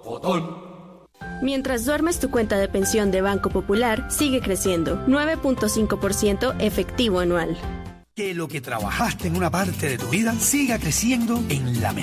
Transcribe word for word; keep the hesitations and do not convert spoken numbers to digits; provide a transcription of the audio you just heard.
Mientras duermes, tu cuenta de pensión de Banco Popular sigue creciendo, nueve punto cinco por ciento efectivo anual. Que lo que trabajaste en una parte de tu vida siga creciendo en la mejor